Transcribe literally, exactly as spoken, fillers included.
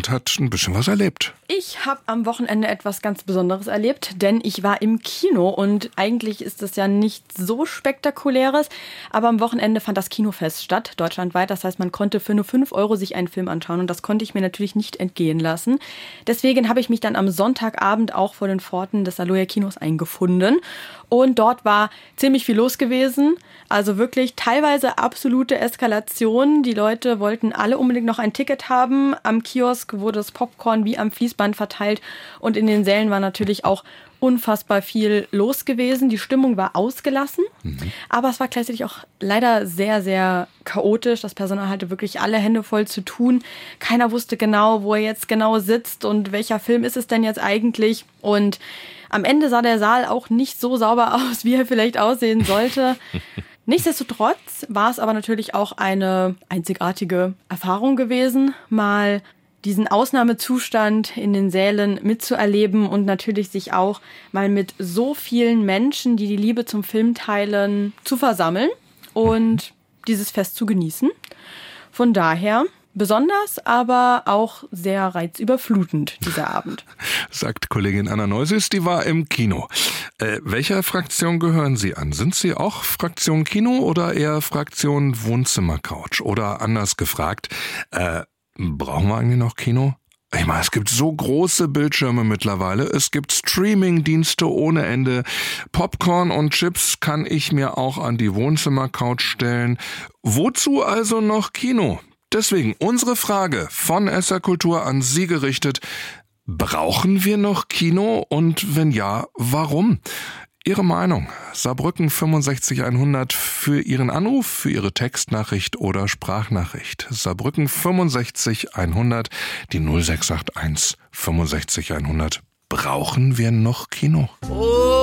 und hat ein bisschen was erlebt. Ich habe am Wochenende etwas ganz Besonderes erlebt, denn ich war im Kino und eigentlich ist das ja nicht so Spektakuläres, aber am Wochenende fand das Kinofest statt, deutschlandweit. Das heißt, man konnte für nur fünf Euro sich einen Film anschauen und das konnte ich mir natürlich nicht entgehen lassen. Deswegen habe ich mich dann am Sonntagabend auch vor den Pforten des Aloha Kinos eingefunden und dort war ziemlich viel los gewesen. Also wirklich teilweise absolute Eskalation. Die Leute wollten alle unbedingt noch ein Ticket haben. Am Kiosk wurde das Popcorn wie am Fließband verteilt und in den Sälen war natürlich auch unfassbar viel los gewesen. Die Stimmung war ausgelassen, mhm. aber es war gleichzeitig auch leider sehr, sehr chaotisch. Das Personal hatte wirklich alle Hände voll zu tun. Keiner wusste genau, wo er jetzt genau sitzt und welcher Film ist es denn jetzt eigentlich. Und am Ende sah der Saal auch nicht so sauber aus, wie er vielleicht aussehen sollte. Nichtsdestotrotz war es aber natürlich auch eine einzigartige Erfahrung gewesen, mal diesen Ausnahmezustand in den Sälen mitzuerleben und natürlich sich auch mal mit so vielen Menschen, die die Liebe zum Film teilen, zu versammeln und dieses Fest zu genießen. Von daher besonders, aber auch sehr reizüberflutend, dieser Abend. Sagt Kollegin Anna Neusis, die war im Kino. Äh, welcher Fraktion gehören Sie an? Sind Sie auch Fraktion Kino oder eher Fraktion Wohnzimmercouch? Oder anders gefragt, äh, brauchen wir eigentlich noch Kino? Ich meine, es gibt so große Bildschirme mittlerweile. Es gibt Streaming-Dienste ohne Ende. Popcorn und Chips kann ich mir auch an die Wohnzimmercouch stellen. Wozu also noch Kino? Deswegen unsere Frage von S R Kultur an Sie gerichtet. Brauchen wir noch Kino? Und wenn ja, warum? Ihre Meinung. Saarbrücken fünfundsechzig hundert für Ihren Anruf, für Ihre Textnachricht oder Sprachnachricht. Saarbrücken fünfundsechzig hundert, die null sechs acht eins fünfundsechzig hundert. Brauchen wir noch Kino? Oh.